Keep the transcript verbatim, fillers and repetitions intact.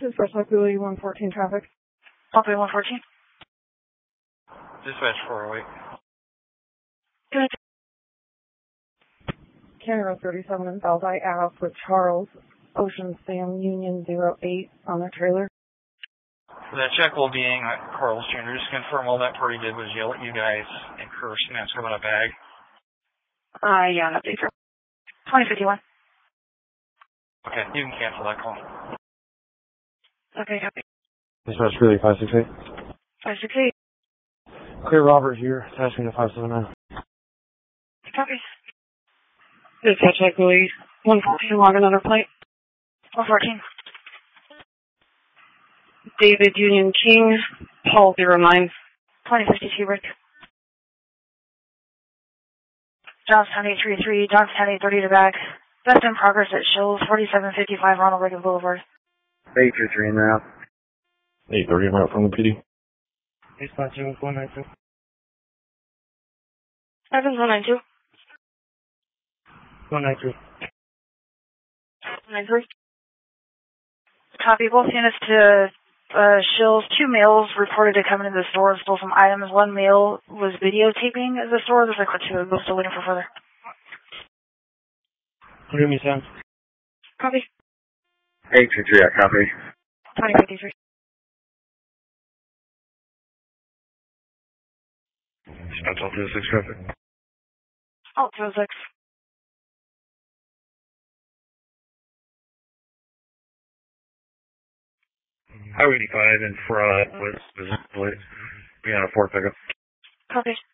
Dispatch Luckily one fourteen traffic. Luckily one fourteen. Dispatch four oh eight. Good. Canada thirty-seven in South I Ave with Charles, Ocean Sam Union zero eight on the trailer. The check will being uh, Carl's Junior Just confirm all that party did was yell at you guys and curse and ask about a bag. Uh, yeah, an update for twenty fifty-one. Okay, you can cancel that call. Okay, copy. Dispatch Greeley five six eight. five six eight. Clear Robert here, attaching to five seven nine. Copy. Dispatch Luckily one fourteen, log another plate. one fourteen. David Union King, Paul zero nine. twenty fifty-two, Rick. Johnstown eight three three, Johnstown eight thirty to back. Best in progress at Shills, forty-seven fifty-five Ronald Reagan Boulevard. eight three three in route. eight thirty in route from the P D. Dispatch one nine two. Evans one nine two. one nine two. one nine three. Copy. Both units to uh, Shills. Two males reported to come into the store and stole some items. One male was videotaping the store. There's like two. We're still waiting for further. Give me some. Copy. eight three three, I copy. twenty fifty-three. Dispatch all two oh six traffic. Oh, two oh six. Highway eighty-five in front with, we on a four pickup. Copy.